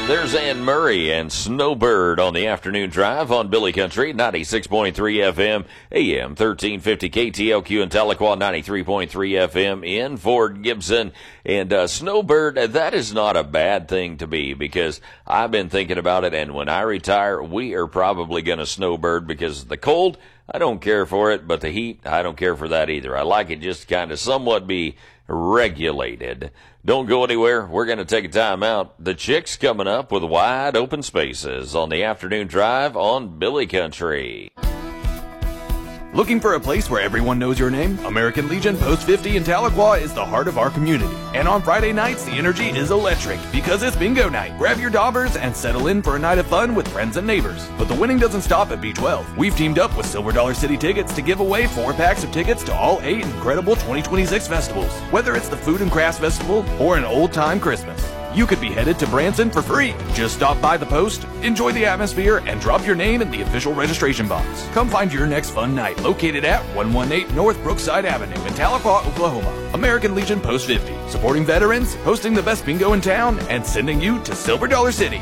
There's Ann Murray and Snowbird on the afternoon drive on Billy Country, 96.3 FM, AM 1350 KTLQ in Tahlequah, 93.3 FM in Fort Gibson. And Snowbird, that is not a bad thing to be, because I've been thinking about it, and when I retire, we are probably going to Snowbird, because the cold, I don't care for it, but the heat, I don't care for that either. I like it just kind of somewhat be regulated. Don't go anywhere. We're going to take a time out. The Chicks coming up with Wide Open Spaces on the afternoon drive on Billy Country. Looking for a place where everyone knows your name? American Legion Post 50 in Tahlequah is the heart of our community. And on Friday nights, the energy is electric because it's bingo night. Grab your daubers and settle in for a night of fun with friends and neighbors. But the winning doesn't stop at B12. We've teamed up with Silver Dollar City Tickets to give away 4 packs of tickets to all 8 incredible 2026 festivals. Whether it's the Food and Crafts Festival or an old-time Christmas, you could be headed to Branson for free. Just stop by the post, enjoy the atmosphere, and drop your name in the official registration box. Come find your next fun night located at 118 North Brookside Avenue in Tahlequah, Oklahoma. American Legion Post 50, supporting veterans, hosting the best bingo in town, and sending you to Silver Dollar City.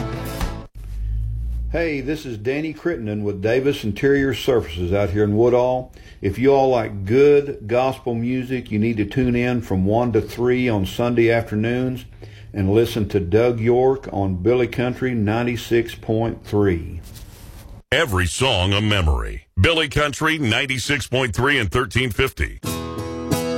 Hey, this is Danny Crittenden with Davis Interior Surfaces out here in Woodall. If you all like good gospel music, you need to tune in from 1 to 3 on Sunday afternoons and listen to Doug York on Billy Country 96.3. Every song a memory. Billy Country 96.3 and 1350.